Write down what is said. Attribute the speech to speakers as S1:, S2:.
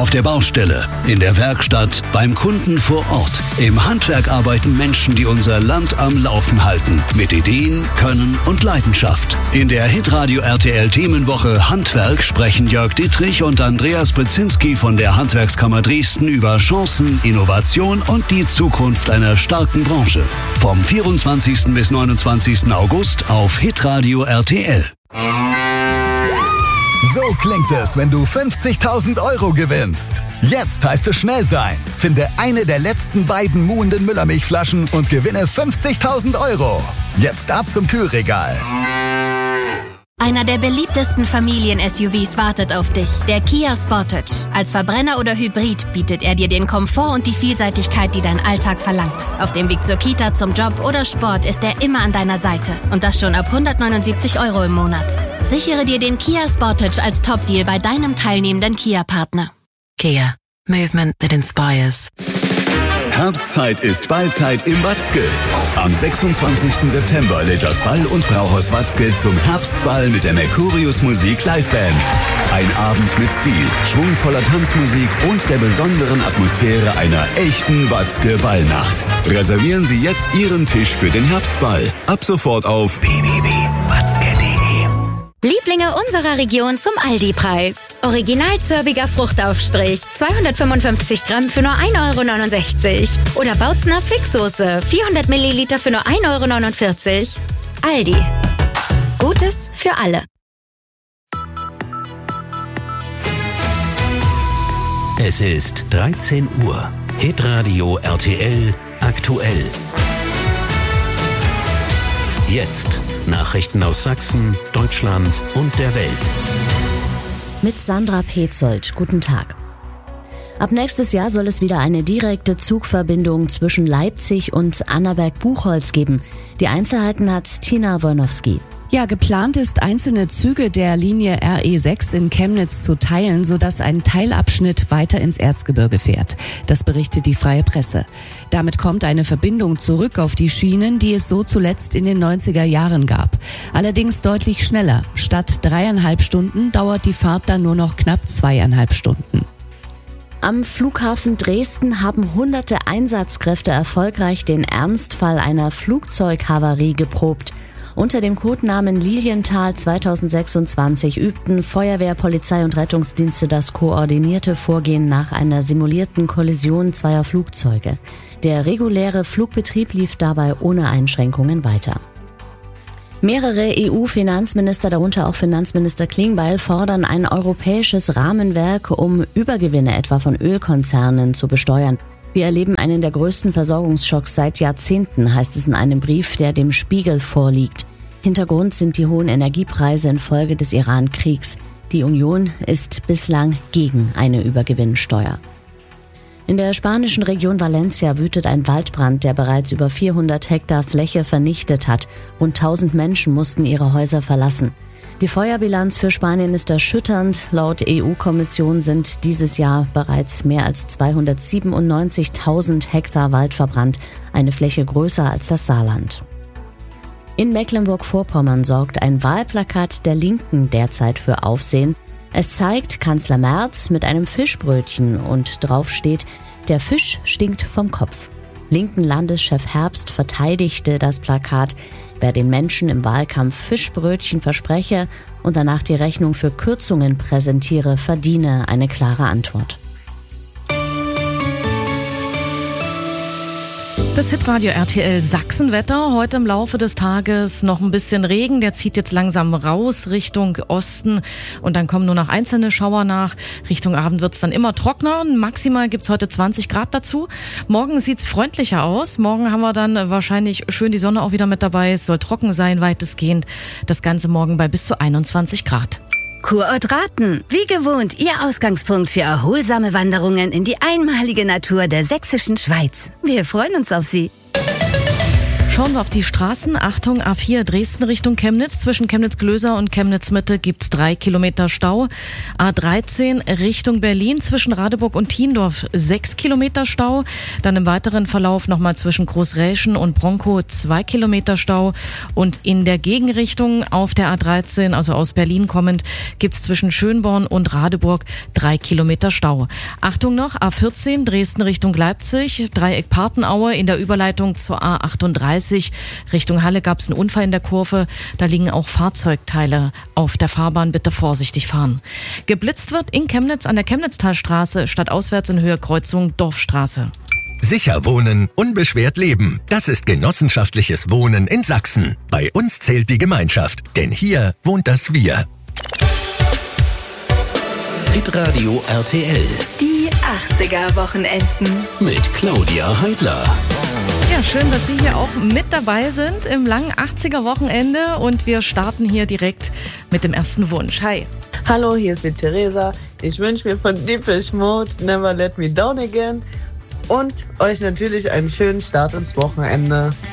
S1: Auf der Baustelle, in der Werkstatt, beim Kunden vor Ort. Im Handwerk arbeiten Menschen, die unser Land am Laufen halten. Mit Ideen, Können und Leidenschaft. In der Hitradio RTL Themenwoche Handwerk sprechen Jörg Dittrich und Andreas Brzezinski von der Handwerkskammer Dresden über Chancen, Innovation und die Zukunft einer starken Branche. Vom 24. bis 29. August auf Hitradio RTL.
S2: So klingt es, wenn du 50.000 € gewinnst. Jetzt heißt es schnell sein. Finde eine der letzten beiden muhenden Müllermilchflaschen und gewinne 50.000 €. Jetzt ab zum Kühlregal.
S3: Einer der beliebtesten Familien-SUVs wartet auf dich, der Kia Sportage. Als Verbrenner oder Hybrid bietet er dir den Komfort und die Vielseitigkeit, die dein Alltag verlangt. Auf dem Weg zur Kita, zum Job oder Sport ist er immer an deiner Seite. Und das schon ab 179 € im Monat. Sichere dir den Kia Sportage als Top-Deal bei deinem teilnehmenden Kia-Partner.
S4: Kia. Movement that inspires.
S5: Herbstzeit ist Ballzeit im Watzke. Am 26. September lädt das Ball- und Brauhaus Watzke zum Herbstball mit der Mercurius Musik Liveband. Ein Abend mit Stil, schwungvoller Tanzmusik und der besonderen Atmosphäre einer echten Watzke-Ballnacht. Reservieren Sie jetzt Ihren Tisch für den Herbstball. Ab sofort auf www.watzke.de.
S3: Lieblinge unserer Region zum Aldi-Preis. Original zörbiger Fruchtaufstrich, 255 Gramm für nur 1,69 €. Oder Bautzner Fixsoße, 400 Milliliter für nur 1,49 €. Aldi. Gutes für alle.
S1: Es ist 13 Uhr. Hitradio RTL aktuell. Jetzt Nachrichten aus Sachsen, Deutschland und der Welt.
S6: Mit Sandra Petzold. Guten Tag. Ab nächstes Jahr soll es wieder eine direkte Zugverbindung zwischen Leipzig und Annaberg-Buchholz geben. Die Einzelheiten hat Tina Wornowski.
S7: Ja, geplant ist, einzelne Züge der Linie RE6 in Chemnitz zu teilen, sodass ein Teilabschnitt weiter ins Erzgebirge fährt. Das berichtet die Freie Presse. Damit kommt eine Verbindung zurück auf die Schienen, die es so zuletzt in den 90er Jahren gab. Allerdings deutlich schneller. Statt 3,5 Stunden dauert die Fahrt dann nur noch knapp 2,5 Stunden.
S6: Am Flughafen Dresden haben hunderte Einsatzkräfte erfolgreich den Ernstfall einer Flugzeughavarie geprobt. Unter dem Codenamen Lilienthal 2026 übten Feuerwehr, Polizei und Rettungsdienste das koordinierte Vorgehen nach einer simulierten Kollision zweier Flugzeuge. Der reguläre Flugbetrieb lief dabei ohne Einschränkungen weiter. Mehrere EU-Finanzminister, darunter auch Finanzminister Klingbeil, fordern ein europäisches Rahmenwerk, um Übergewinne etwa von Ölkonzernen zu besteuern. Wir erleben einen der größten Versorgungsschocks seit Jahrzehnten, heißt es in einem Brief, der dem Spiegel vorliegt. Hintergrund sind die hohen Energiepreise infolge des Iran-Kriegs. Die Union ist bislang gegen eine Übergewinnsteuer. In der spanischen Region Valencia wütet ein Waldbrand, der bereits über 400 Hektar Fläche vernichtet hat. Rund 1000 Menschen mussten ihre Häuser verlassen. Die Feuerbilanz für Spanien ist erschütternd. Laut EU-Kommission sind dieses Jahr bereits mehr als 297.000 Hektar Wald verbrannt, eine Fläche größer als das Saarland. In Mecklenburg-Vorpommern sorgt ein Wahlplakat der Linken derzeit für Aufsehen. Es zeigt Kanzler Merz mit einem Fischbrötchen und drauf steht: Der Fisch stinkt vom Kopf. Linken Landeschef Herbst verteidigte das Plakat. Wer den Menschen im Wahlkampf Fischbrötchen verspreche und danach die Rechnung für Kürzungen präsentiere, verdiene eine klare Antwort.
S8: Das Hitradio RTL Sachsenwetter. Heute im Laufe des Tages noch ein bisschen Regen. Der zieht jetzt langsam raus Richtung Osten. Und dann kommen nur noch einzelne Schauer nach. Richtung Abend wird's dann immer trockener. Maximal gibt's heute 20 Grad dazu. Morgen sieht's freundlicher aus. Morgen haben wir dann wahrscheinlich schön die Sonne auch wieder mit dabei. Es soll trocken sein, weitestgehend. Das Ganze morgen bei bis zu 21 Grad.
S9: Kurort Raten. Wie gewohnt, Ihr Ausgangspunkt für erholsame Wanderungen in die einmalige Natur der sächsischen Schweiz. Wir freuen uns auf Sie.
S8: Schauen wir auf die Straßen. Achtung, A4 Dresden Richtung Chemnitz. Zwischen Chemnitz-Glöser und Chemnitz-Mitte gibt's 3 Kilometer Stau. A13 Richtung Berlin. Zwischen Radeburg und Thiendorf 6 Kilometer Stau. Dann im weiteren Verlauf nochmal zwischen Großräschen und Bronkow 2 Kilometer Stau. Und in der Gegenrichtung auf der A13, also aus Berlin kommend, gibt's zwischen Schönborn und Radeburg 3 Kilometer Stau. Achtung noch, A14 Dresden Richtung Leipzig. Dreieck Partenaue in der Überleitung zur A38 Richtung Halle gab es einen Unfall in der Kurve. Da liegen auch Fahrzeugteile auf der Fahrbahn. Bitte vorsichtig fahren. Geblitzt wird in Chemnitz an der Chemnitztalstraße, stadtauswärts in Höhe Kreuzung Dorfstraße.
S10: Sicher wohnen, unbeschwert leben. Das ist genossenschaftliches Wohnen in Sachsen. Bei uns zählt die Gemeinschaft, denn hier wohnt das Wir.
S5: Hitradio RTL.
S11: Die 80er-Wochenenden.
S5: Mit Claudia Heidler.
S8: Ja, schön, dass Sie hier auch mit dabei sind im langen 80er-Wochenende und wir starten hier direkt mit dem ersten Wunsch. Hi.
S12: Hallo, hier ist die Theresa. Ich wünsche mir von Depeche Mode Never Let Me Down Again und euch natürlich einen schönen Start ins Wochenende.